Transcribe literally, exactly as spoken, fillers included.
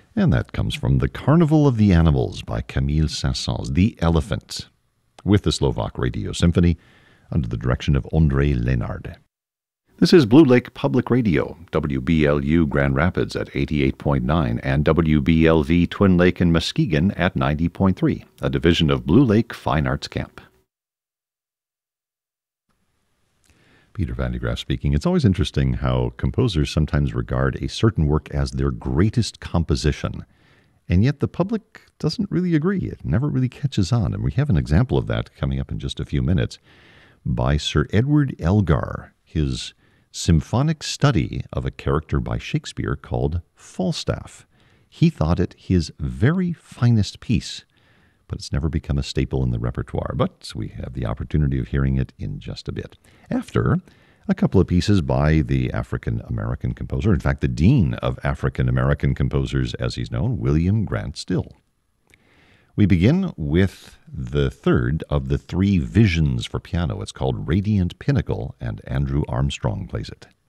And that comes from The Carnival of the Animals by Camille Saint-Saëns, The Elephant, with the Slovak Radio Symphony under the direction of Ondrej Lenard. This is Blue Lake Public Radio, W B L U Grand Rapids at eighty-eight point nine and W B L V Twin Lake and Muskegon at ninety point three, a division of Blue Lake Fine Arts Camp. Peter Van de Graaff speaking. It's always interesting how composers sometimes regard a certain work as their greatest composition, and yet the public doesn't really agree. It never really catches on, and we have an example of that coming up in just a few minutes by Sir Edward Elgar, his symphonic study of a character by Shakespeare called Falstaff. He thought it his very finest piece, but it's never become a staple in the repertoire. But we have the opportunity of hearing it in just a bit. After a couple of pieces by the African-American composer, in fact, the dean of African-American composers, as he's known, William Grant Still. We begin with the third of the three visions for piano. It's called Radiant Pinnacle, and Andrew Armstrong plays it.